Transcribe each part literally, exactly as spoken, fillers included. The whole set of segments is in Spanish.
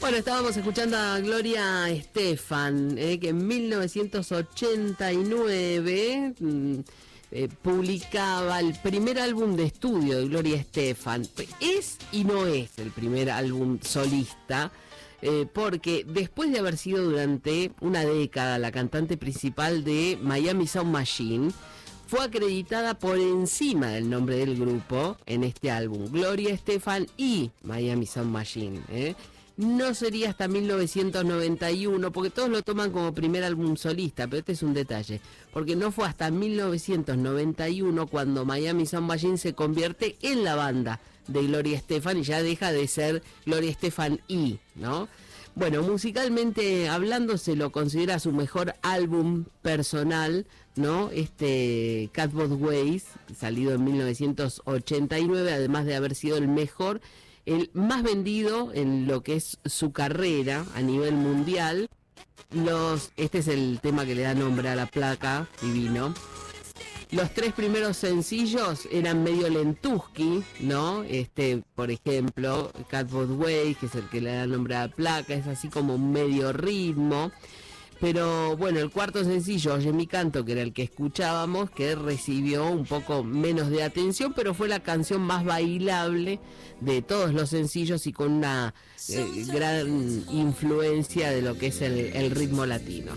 Bueno, estábamos escuchando a Gloria Estefan, eh, que en mil novecientos ochenta y nueve mmm, eh, publicaba el primer álbum de estudio de Gloria Estefan. Es y no es el primer álbum solista, eh, porque después de haber sido durante una década la cantante principal de Miami Sound Machine, fue acreditada por encima del nombre del grupo en este álbum, Gloria Estefan y Miami Sound Machine, ¿eh? No sería hasta mil novecientos noventa y uno, porque todos lo toman como primer álbum solista, pero este es un detalle, porque no fue hasta mil novecientos noventa y uno cuando Miami Sound Machine se convierte en la banda de Gloria Estefan y ya deja de ser Gloria Estefan y, ¿no? Bueno, musicalmente hablando se lo considera su mejor álbum personal, ¿no? Este Catboat Ways, salido en mil novecientos ochenta y nueve, además de haber sido el mejor, el más vendido en lo que es su carrera a nivel mundial. Los, este es el tema que le da nombre a la placa, divino. Los tres primeros sencillos eran medio lentuski, ¿no? Este, por ejemplo, Catboat Way, que es el que le da nombre a la placa, es así como un medio ritmo. Pero bueno, el cuarto sencillo, Oye mi canto, que era el que escuchábamos, que recibió un poco menos de atención, pero fue la canción más bailable de todos los sencillos y con una eh, gran influencia de lo que es el, el ritmo latino.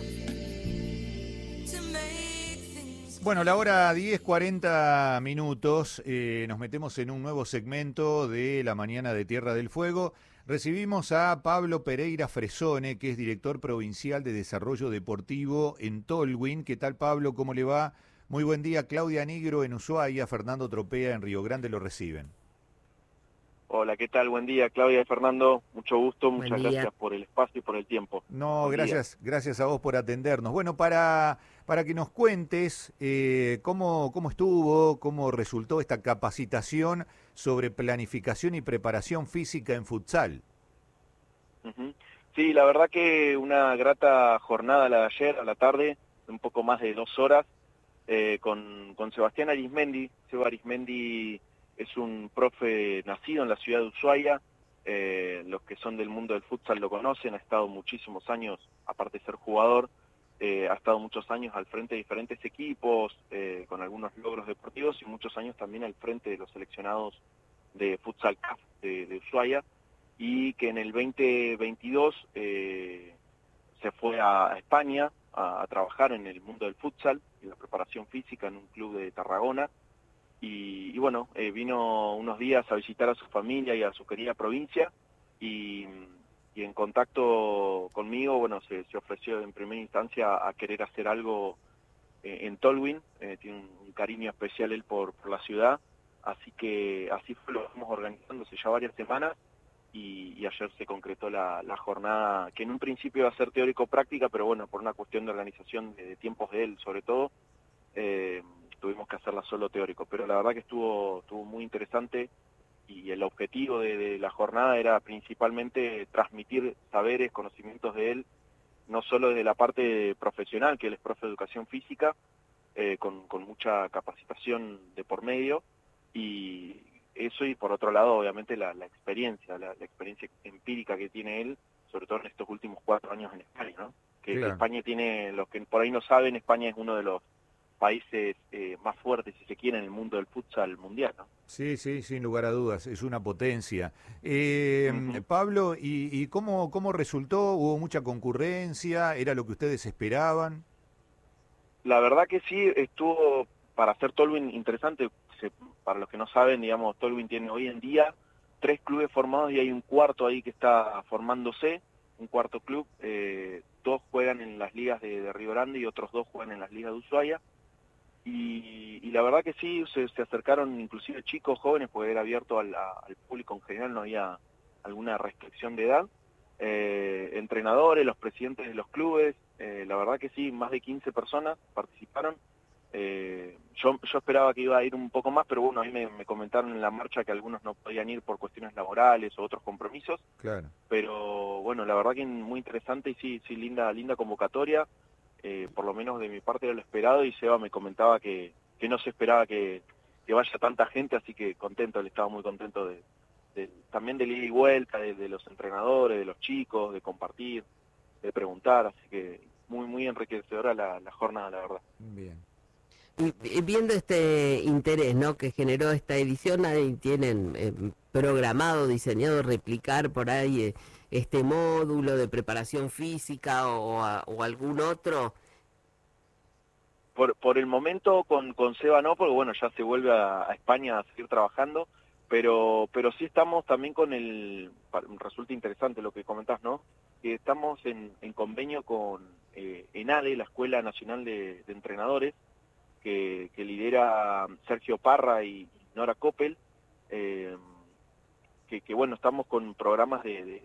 Bueno, la hora diez, cuarenta minutos, eh, nos metemos en un nuevo segmento de la mañana de Tierra del Fuego. Recibimos a Pablo Pereira Fresone, que es director provincial de Desarrollo Deportivo en Tolwyn. ¿Qué tal, Pablo? ¿Cómo le va? Muy buen día. Claudia Nigro en Ushuaia, Fernando Tropea en Río Grande lo reciben. Hola, ¿qué tal? Buen día, Claudia y Fernando. Mucho gusto, Buen muchas día. gracias por el espacio y por el tiempo. No, Buen gracias, día. gracias a vos por atendernos. Bueno, para, para que nos cuentes eh, cómo, cómo estuvo, cómo resultó esta capacitación sobre planificación y preparación física en futsal. Uh-huh. Sí, la verdad que una grata jornada la de ayer, a la tarde, un poco más de dos horas, eh, con, con Sebastián Arismendi. Seba Arismendi es un profe nacido en la ciudad de Ushuaia. Eh, los que son del mundo del futsal lo conocen, ha estado muchísimos años, aparte de ser jugador, eh, ha estado muchos años al frente de diferentes equipos, eh, con algunos logros deportivos y muchos años también al frente de los seleccionados de futsal C A F de, de Ushuaia, y que en el veinte veintidós eh, se fue a España a, a trabajar en el mundo del futsal y la preparación física en un club de Tarragona. Y, y bueno, eh, vino unos días a visitar a su familia y a su querida provincia, y, y en contacto conmigo, bueno, se, se ofreció en primera instancia a querer hacer algo eh, en Tolwyn. Eh, tiene un, un cariño especial él por, por la ciudad, así que así fue, lo fuimos organizando hace ya varias semanas, y, y ayer se concretó la, la jornada, que en un principio iba a ser teórico-práctica, pero bueno, por una cuestión de organización de, de tiempos de él sobre todo, eh, tuvimos que hacerla solo teórico, pero la verdad que estuvo, estuvo muy interesante, y el objetivo de, de la jornada era principalmente transmitir saberes, conocimientos de él, no solo desde la parte profesional, que él es profe de educación física, eh, con, con mucha capacitación de por medio, y eso, y por otro lado obviamente la, la experiencia, la, la experiencia empírica que tiene él, sobre todo en estos últimos cuatro años en España, ¿no? Que, Claro. que España tiene, los que por ahí no saben, España es uno de los países eh, más fuertes, si se quiere, en el mundo del futsal mundial, ¿no? Sí, sí, sin lugar a dudas, es una potencia. Eh, Uh-huh. Pablo, ¿y, y cómo, cómo resultó? ¿Hubo mucha concurrencia? ¿Era lo que ustedes esperaban? La verdad que sí, estuvo, para hacer Tolwyn, interesante. Se, para los que no saben, digamos, Tolwyn tiene hoy en día tres clubes formados y hay un cuarto ahí que está formándose, un cuarto club. Eh, dos juegan en las ligas de, de Río Grande y otros dos juegan en las ligas de Ushuaia. Y, y la verdad que sí, se, se acercaron inclusive chicos, jóvenes, porque era abierto al, a, al público en general, no había alguna restricción de edad. Eh, entrenadores, los presidentes de los clubes, eh, la verdad que sí, más de quince personas participaron. Eh, yo, yo esperaba que iba a ir un poco más, pero bueno, a mí me, me comentaron en la marcha que algunos no podían ir por cuestiones laborales o otros compromisos. Claro. Pero bueno, la verdad que muy interesante, y sí, sí, linda, linda convocatoria. Eh, por lo menos de mi parte era lo esperado, y Seba me comentaba que, que no se esperaba que, que vaya tanta gente, así que contento, él estaba muy contento de, de, también del ida y vuelta, de, de los entrenadores, de los chicos, de compartir, de preguntar, así que muy, muy enriquecedora la, la jornada, la verdad. Bien. Y viendo este interés, ¿no?, que generó esta edición, ahí tienen eh, programado, diseñado replicar por ahí eh, este módulo de preparación física o, a, o algún otro. Por, por el momento con, con Seba no, porque bueno, ya se vuelve a, a España a seguir trabajando, pero pero sí estamos también con el, resulta interesante lo que comentás, ¿no? Que estamos en, en convenio con eh, ENADE, la Escuela Nacional de, de Entrenadores, que, que lidera Sergio Parra y Nora Coppel, eh, que, que bueno, estamos con programas de, de,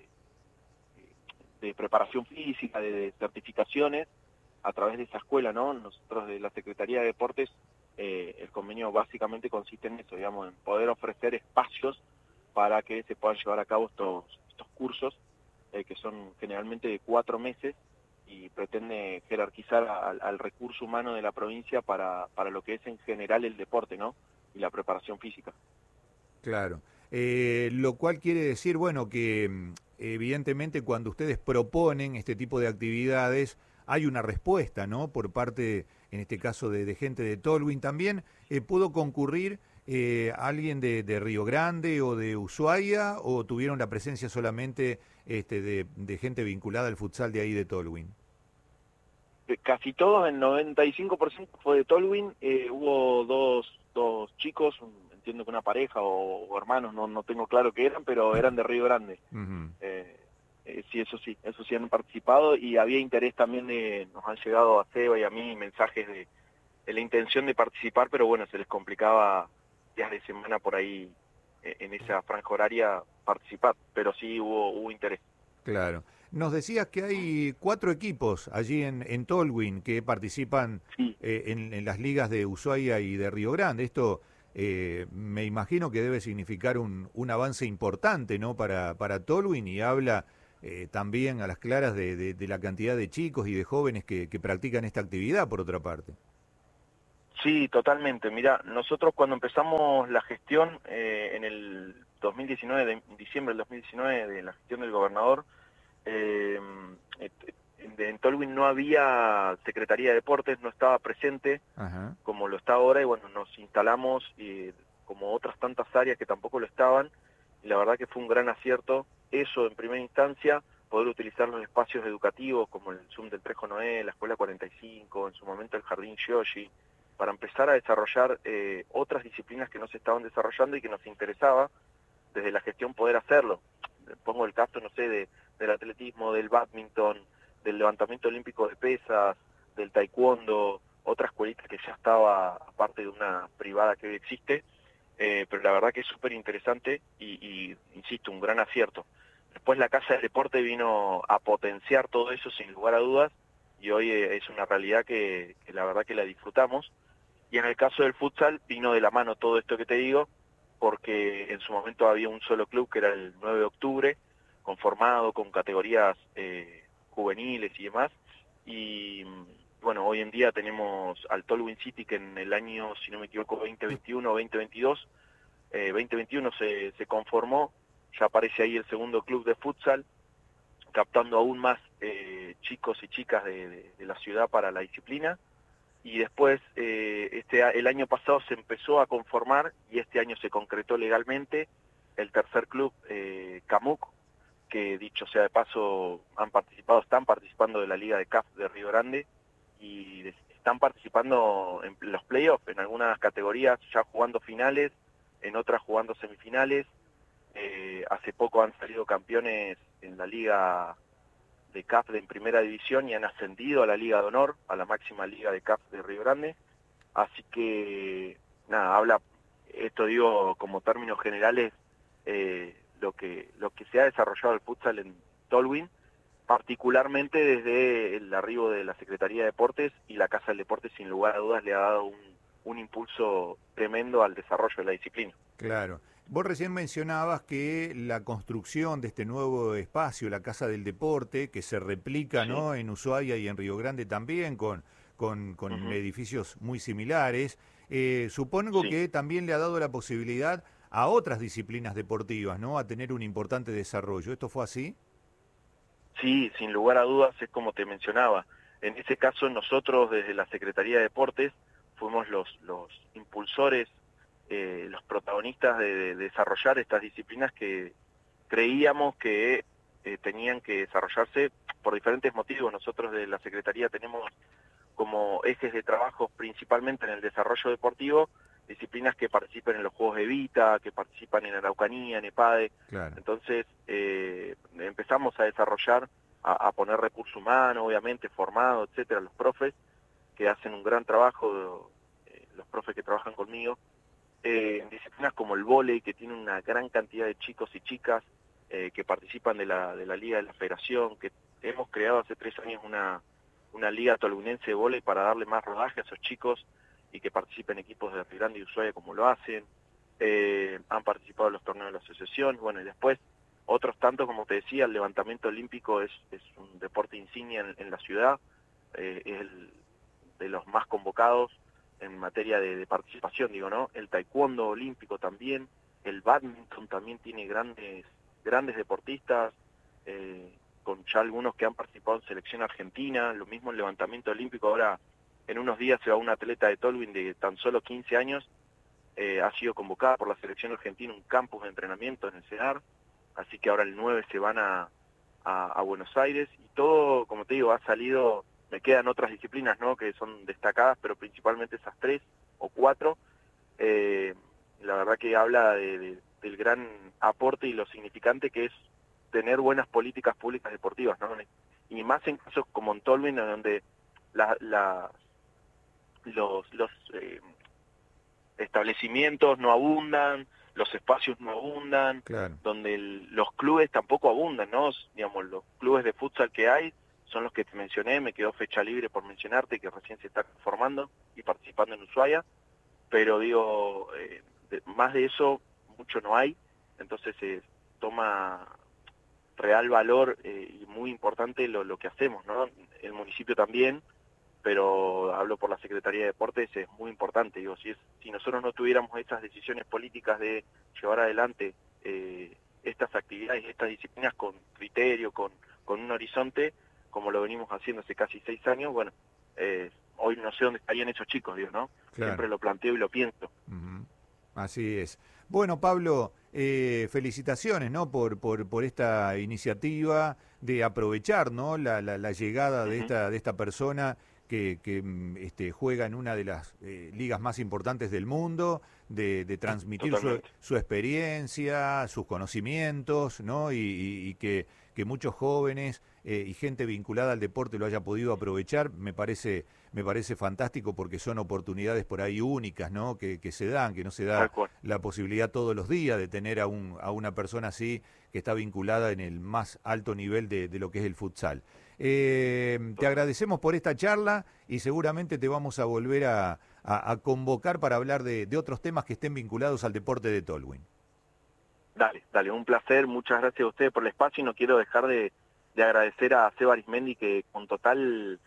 de preparación física, de, de certificaciones, a través de esa escuela, ¿no? Nosotros de la Secretaría de Deportes, eh, el convenio básicamente consiste en eso, digamos, en poder ofrecer espacios para que se puedan llevar a cabo estos, estos cursos, eh, que son generalmente de cuatro meses, y pretende jerarquizar al, al recurso humano de la provincia para, para lo que es en general el deporte, ¿no? Y la preparación física. Claro. Eh, lo cual quiere decir, bueno, que evidentemente cuando ustedes proponen este tipo de actividades, hay una respuesta, ¿no?, por parte, en este caso, de, de gente de Tolwyn. También eh, pudo concurrir eh, alguien de, de Río Grande o de Ushuaia, o tuvieron la presencia solamente este, de, de gente vinculada al futsal de ahí de Tolwyn. Casi todos, el noventa y cinco por ciento fue de Tolwyn. Eh, hubo dos, dos chicos, entiendo que una pareja o, o hermanos, no, no tengo claro qué eran, pero eran de Río Grande. Uh-huh. eh, Eh, sí, eso sí, eso sí han participado, y había interés también de, nos han llegado a Seba y a mí mensajes de, de la intención de participar, pero bueno, se les complicaba días de semana por ahí eh, en esa franja horaria participar, pero sí hubo, hubo interés. Claro. Nos decías que hay cuatro equipos allí en, en Tolwyn que participan sí. eh, en, en las ligas de Ushuaia y de Río Grande. Esto eh, me imagino que debe significar un, un avance importante, ¿no?, para, para Tolwyn, y habla Eh, también a las claras de, de, de la cantidad de chicos y de jóvenes que, que practican esta actividad, por otra parte. Sí, totalmente. Mira, nosotros cuando empezamos la gestión eh, en el dos mil diecinueve, de, en diciembre del dos mil diecinueve, de la gestión del gobernador, eh, en Tolwyn no había Secretaría de Deportes, no estaba presente. Ajá. Como lo está ahora, y bueno, nos instalamos eh, como otras tantas áreas que tampoco lo estaban, y la verdad que fue un gran acierto eso en primera instancia, poder utilizar los espacios educativos como el Zoom del Trejo Noé, la Escuela cuarenta y cinco, en su momento el Jardín Yoshi, para empezar a desarrollar eh, otras disciplinas que no se estaban desarrollando y que nos interesaba desde la gestión poder hacerlo. Pongo el caso, no sé, de, del atletismo, del bádminton, del levantamiento olímpico de pesas, del taekwondo, otra escuelita que ya estaba, aparte de una privada que hoy existe, eh, pero la verdad que es súper interesante y, y, insisto, un gran acierto. Después la Casa del Deporte vino a potenciar todo eso sin lugar a dudas, y hoy eh, es una realidad que, que la verdad que la disfrutamos. Y en el caso del futsal vino de la mano todo esto que te digo, porque en su momento había un solo club que era el nueve de octubre, conformado con categorías eh, juveniles y demás, y bueno, hoy en día tenemos al Tolwyn City, que en el año, si no me equivoco, veinte veintiuno o veinte veintidós, eh, veinte veintiuno se, se conformó, ya aparece ahí el segundo club de futsal, captando aún más eh, chicos y chicas de, de, de la ciudad para la disciplina. Y después, eh, este el año pasado se empezó a conformar, y este año se concretó legalmente, el tercer club, eh, Camuc, que dicho sea de paso, han participado, están participando de la Liga de C A F de Río Grande, y de, están participando en los playoffs, en algunas categorías ya jugando finales, en otras jugando semifinales. Eh, hace poco han salido campeones en la Liga de C A F de en primera división y han ascendido a la Liga de Honor, a la máxima liga de C A F de Río Grande. Así que, nada, habla, esto digo como términos generales, eh, lo que lo que se ha desarrollado el futsal en Tolwyn, particularmente desde el arribo de la Secretaría de Deportes, y la Casa del Deporte sin lugar a dudas le ha dado un, un impulso tremendo al desarrollo de la disciplina. Claro. Vos recién mencionabas que la construcción de este nuevo espacio, la Casa del Deporte, que se replica, sí, ¿no?, en Ushuaia y en Río Grande también, con, con, con uh-huh. edificios muy similares, eh, supongo sí. que también le ha dado la posibilidad a otras disciplinas deportivas, ¿no? A tener un importante desarrollo. ¿Esto fue así? Sí, sin lugar a dudas, es como te mencionaba. En ese caso, nosotros desde la Secretaría de Deportes fuimos los, los impulsores, eh, los protagonistas de, de desarrollar estas disciplinas que creíamos que eh, tenían que desarrollarse por diferentes motivos. Nosotros de la Secretaría tenemos como ejes de trabajo principalmente en el desarrollo deportivo, disciplinas que participan en los Juegos Evita, que participan en Araucanía, en EPADE. Claro. Entonces eh, empezamos a desarrollar, a, a poner recursos humanos, obviamente, formados, etcétera, los profes, que hacen un gran trabajo, eh, los profes que trabajan conmigo, eh, en disciplinas como el vóley, que tiene una gran cantidad de chicos y chicas eh, que participan de la, de la Liga de la Federación, que hemos creado hace tres años una, una Liga Tolhuinense de vóley para darle más rodaje a esos chicos y que participen equipos de Río Grande y Ushuaia como lo hacen. Eh, han participado en los torneos de la asociación, bueno, y después otros tantos, como te decía, el levantamiento olímpico es, es un deporte insignia en, en la ciudad, eh, es el de los más convocados en materia de, de participación, digo, ¿no? El taekwondo olímpico también, el bádminton también tiene grandes grandes deportistas, eh, con ya algunos que han participado en selección argentina, lo mismo el levantamiento olímpico. Ahora en unos días se va un atleta de Tolhuin de tan solo quince años, eh, ha sido convocada por la selección argentina un campus de entrenamiento en el CEDAR, así que ahora el nueve se van a, a, a Buenos Aires, y todo, como te digo, ha salido, me quedan otras disciplinas, ¿no?, que son destacadas, pero principalmente esas tres o cuatro. Eh, la verdad que habla de, de, del gran aporte y lo significante que es tener buenas políticas públicas deportivas, ¿no? Y más en casos como en Tolhuin, donde la, la, los, los eh, establecimientos no abundan, los espacios no abundan, claro, donde el, los clubes tampoco abundan, ¿no? Digamos, los clubes de futsal que hay son los que te mencioné, me quedó Fecha Libre por mencionarte, que recién se está formando y participando en Ushuaia, pero digo, eh, de, más de eso mucho no hay, entonces se eh, toma real valor eh, y muy importante lo, lo que hacemos, ¿no? El municipio también, pero hablo por la Secretaría de Deportes, es muy importante. Digo, si es si nosotros no tuviéramos estas decisiones políticas de llevar adelante eh, estas actividades, estas disciplinas con criterio, con, con un horizonte, como lo venimos haciendo hace casi seis años, bueno, eh, hoy no sé dónde estarían esos chicos, digo, ¿no? Claro. Siempre lo planteo y lo pienso. Uh-huh. Así es. Bueno, Pablo, eh, felicitaciones, ¿no?, por, por, por esta iniciativa de aprovechar, ¿no?, la, la, la llegada de, uh-huh, esta, de esta persona que, que este, juega en una de las eh, ligas más importantes del mundo, de, de transmitir su, su experiencia, sus conocimientos, ¿no?, y, y, y que, que muchos jóvenes eh, y gente vinculada al deporte lo haya podido aprovechar. Me parece me parece fantástico, porque son oportunidades por ahí únicas, ¿no?, que, que se dan, que no se da la posibilidad todos los días de tener a, un, a una persona así que está vinculada en el más alto nivel de, de lo que es el futsal. Eh, te agradecemos por esta charla y seguramente te vamos a volver a, a, a convocar para hablar de, de otros temas que estén vinculados al deporte de Tolhuin. Dale, dale, un placer, muchas gracias a ustedes por el espacio, y no quiero dejar de, de agradecer a Seba Arismendi, que con total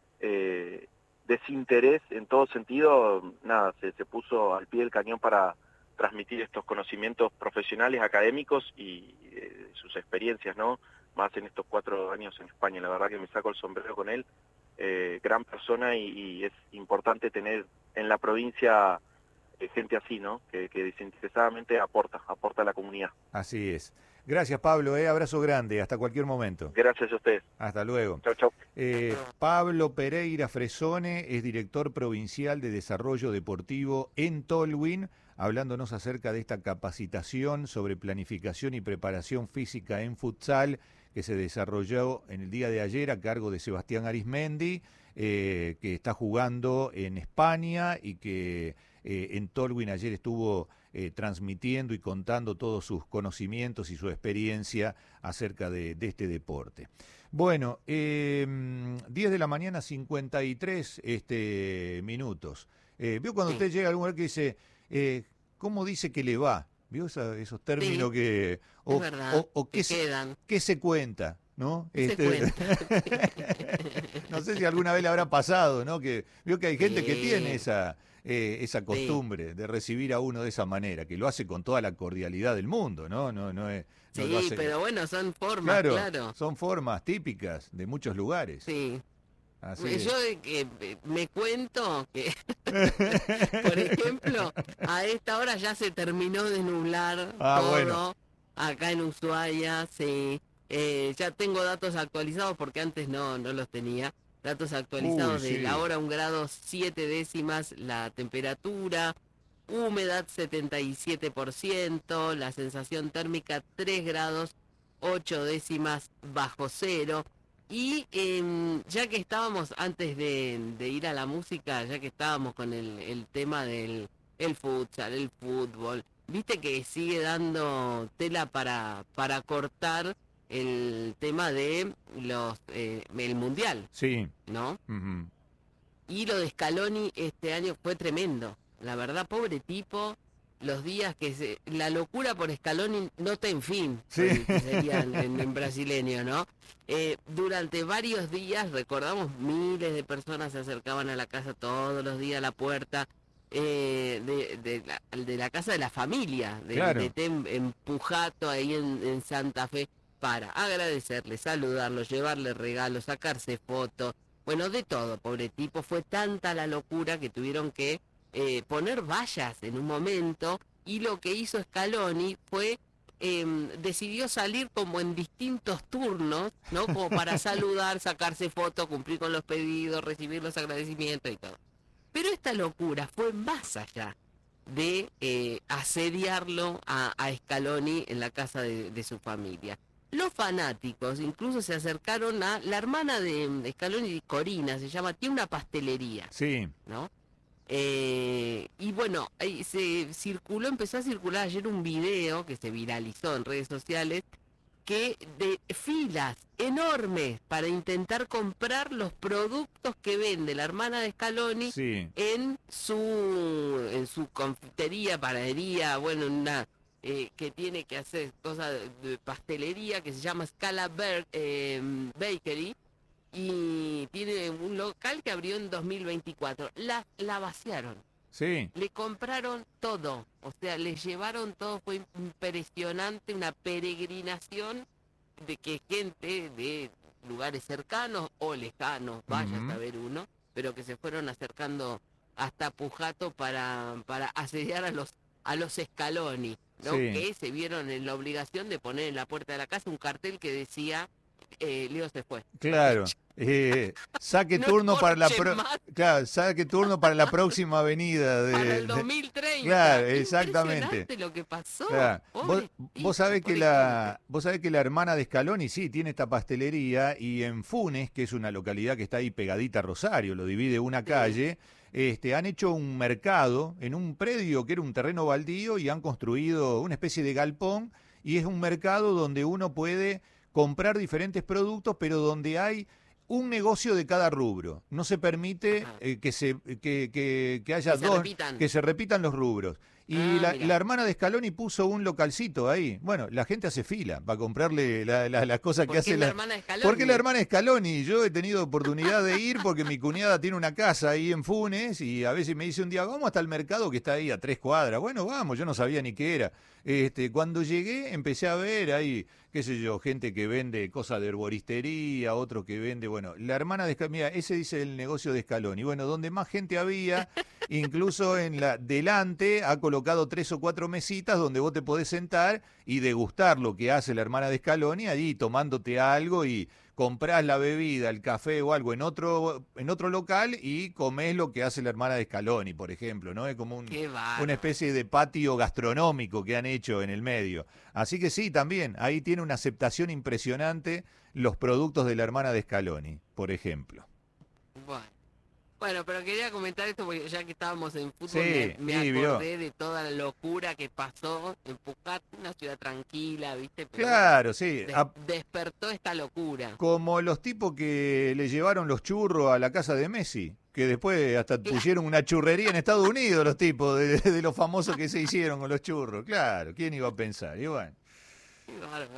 eh, desinterés en todo sentido, nada, se, se puso al pie del cañón para transmitir estos conocimientos profesionales, académicos y eh, sus experiencias, ¿no?, más en estos cuatro años en España. La verdad que me saco el sombrero con él, eh, gran persona, y, y es importante tener en la provincia eh, gente así, ¿no?, que, que desinteresadamente aporta, aporta a la comunidad. Así es. Gracias, Pablo, eh, abrazo grande, hasta cualquier momento. Gracias a ustedes. Hasta luego. Chau, chau. Eh, Pablo Pereira Fresone es director provincial de Desarrollo Deportivo en Tolhuin, hablándonos acerca de esta capacitación sobre planificación y preparación física en futsal que se desarrolló en el día de ayer a cargo de Sebastián Arismendi, eh, que está jugando en España y que eh, en Tolhuin ayer estuvo eh, transmitiendo y contando todos sus conocimientos y su experiencia acerca de, de este deporte. Bueno, eh, diez de la mañana, cincuenta y tres este, minutos. Eh, ¿Vio cuando usted llega a algún lugar que dice, eh, ¿cómo dice que le va? ¿Vio esa, esos términos sí, que... O, verdad, o, o que qué, se, quedan. ¿qué se cuenta? ¿No? Se Este, cuenta. no sé si alguna vez le habrá pasado, ¿no? Que vio que hay gente sí. que tiene esa, eh, esa costumbre sí. de recibir a uno de esa manera, que lo hace con toda la cordialidad del mundo, ¿no? No, no es, no sí, lo hace... pero bueno, son formas, claro, claro. Son formas típicas de muchos lugares. Sí. Así Yo eh, me cuento que, por ejemplo, a esta hora ya se terminó de nublar ah, todo bueno. acá en Ushuaia, sí. Eh, ya tengo datos actualizados porque antes no, no los tenía. Datos actualizados Uy, de sí. la hora, un grado siete décimas, la temperatura, humedad setenta y siete por ciento, la sensación térmica tres grados, ocho décimas bajo cero. Y eh, ya que estábamos, antes de, de ir a la música, ya que estábamos con el, el tema del el futsal, el fútbol, viste que sigue dando tela para, para cortar el tema de los eh, el mundial, sí, ¿no? Uh-huh. Y lo de Scaloni este año fue tremendo, la verdad, pobre tipo, los días que se, la locura por Scaloni no está en fin, sí. que sería en, en, en brasileño, ¿no? Eh, durante varios días, recordamos, miles de personas se acercaban a la casa todos los días a la puerta eh, de, de, la, de la casa de la familia, de, claro. de Tem en Pujato, ahí en, en Santa Fe, para agradecerle, saludarlo, llevarle regalos, sacarse fotos, bueno, de todo, pobre tipo, fue tanta la locura que tuvieron que eh, poner vallas en un momento, y lo que hizo Scaloni fue, eh, decidió salir como en distintos turnos, ¿no? Como para saludar, sacarse fotos, cumplir con los pedidos, recibir los agradecimientos y todo. Pero esta locura fue más allá de eh, asediarlo a, a Scaloni en la casa de, de su familia. Los fanáticos incluso se acercaron a la hermana de Scaloni, Corina, se llama, tiene una pastelería. Sí. ¿No? Eh, y bueno, ahí se circuló, empezó a circular ayer un video que se viralizó en redes sociales, que de filas enormes para intentar comprar los productos que vende la hermana de Scaloni sí. en su en su confitería, panadería, bueno, una eh, que tiene que hacer cosas de, de pastelería que se llama Scala Ber- eh, Bakery, y tiene un local que abrió en dos mil veinticuatro. La, la vaciaron. Sí. Le compraron todo, o sea, le llevaron todo, fue impresionante, una peregrinación de que gente de lugares cercanos o lejanos, vaya uh-huh. a saber uno, pero que se fueron acercando hasta Pujato para, para asediar a los a los Scaloni, ¿no? Sí. Que se vieron en la obligación de poner en la puerta de la casa un cartel que decía eh, Leo se fue. Claro. Eh, saque no turno para la pro... claro, saque turno para la próxima avenida de... para el dos mil treinta. Claro, exactamente. Lo que pasó. Claro. Vos, vos sabés que la vos sabés que la hermana de Scaloni sí tiene esta pastelería, y en Funes, que es una localidad que está ahí pegadita a Rosario, lo divide una sí. calle, este han hecho un mercado en un predio que era un terreno baldío, y han construido una especie de galpón, y es un mercado donde uno puede comprar diferentes productos, pero donde hay un negocio de cada rubro. No se permite eh, que se que, que, que haya que dos, se que se repitan los rubros. Y ah, la, la hermana de Scaloni puso un localcito ahí. Bueno, la gente hace fila para comprarle las la, la cosas que hace la... la hermana de Scaloni? Porque la hermana de Scaloni. Yo he tenido oportunidad de ir porque mi cuñada tiene una casa ahí en Funes, y a veces me dice un día, vamos hasta el mercado que está ahí a tres cuadras. Bueno, vamos, yo no sabía ni qué era. Este, cuando llegué empecé a ver ahí, qué sé yo, gente que vende cosas de herboristería, otro que vende, bueno, la hermana de Scaloni, mira, ese dice el negocio de Scaloni. Bueno, donde más gente había, incluso en la delante ha colocado tres o cuatro mesitas donde vos te podés sentar y degustar lo que hace la hermana de Scaloni, allí tomándote algo, y comprás la bebida, el café o algo en otro en otro local y comés lo que hace la hermana de Scaloni, por ejemplo, ¿no? Es como un, una especie de patio gastronómico que han hecho en el medio. Así que sí, también, ahí tiene una aceptación impresionante los productos de la hermana de Scaloni, por ejemplo. Bueno. Bueno, pero quería comentar esto porque ya que estábamos en fútbol, sí, me, me acordé de toda la locura que pasó en Pujato, una ciudad tranquila, ¿viste? Pero claro, bueno, sí. Des, despertó esta locura. Como los tipos que le llevaron los churros a la casa de Messi, que después hasta claro. pusieron una churrería en Estados Unidos, los tipos, de, de los famosos que se hicieron con los churros. Claro, ¿quién iba a pensar? Y bueno. Claro.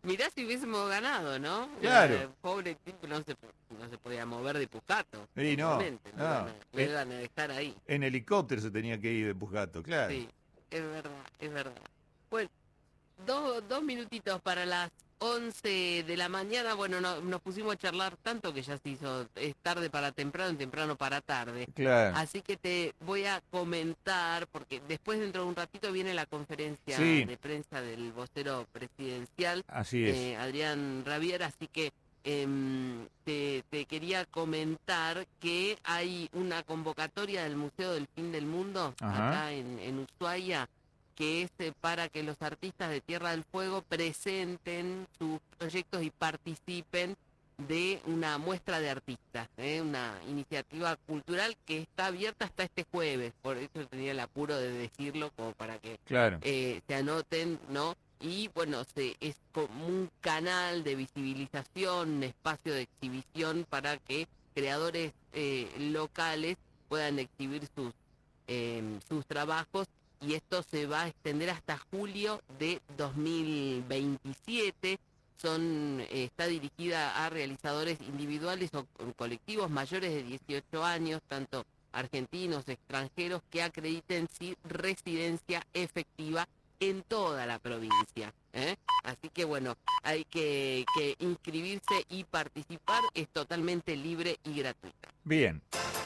Mirá si hubiésemos ganado, ¿no? Claro. Eh, pobre tipo no se, no se podía mover de Pujato. Sí, no, obviamente, no. Lo iban a- lo En- iban a dejar ahí. En helicóptero se tenía que ir de Pujato, claro. Sí, es verdad, es verdad. Bueno, dos, dos minutitos para las once de la mañana. Bueno, no- nos pusimos a charlar tanto que ya se hizo, es tarde para temprano, temprano para tarde. Claro. Así que te voy a comentar, porque después dentro de un ratito viene la conferencia Sí. de prensa del vocero presidencial, Así es. eh, Adrián Rabier, así que em, te, te quería comentar que hay una convocatoria del Museo del Fin del Mundo, Ajá. acá en, en Ushuaia, que es eh, para que los artistas de Tierra del Fuego presenten sus proyectos y participen de una muestra de artistas, ¿eh? Una iniciativa cultural que está abierta hasta este jueves, por eso tenía el apuro de decirlo, como para que Claro. eh, se anoten, ¿no? Y bueno, se, es como un canal de visibilización, un espacio de exhibición para que creadores eh, locales puedan exhibir sus, eh, sus trabajos, y esto se va a extender hasta julio de dos mil veintisiete. Son, eh, está dirigida a realizadores individuales o o colectivos mayores de dieciocho años, tanto argentinos, extranjeros, que acrediten su residencia efectiva en toda la provincia, ¿eh? Así que bueno, hay que, que inscribirse y participar, es totalmente libre y gratuita. Bien.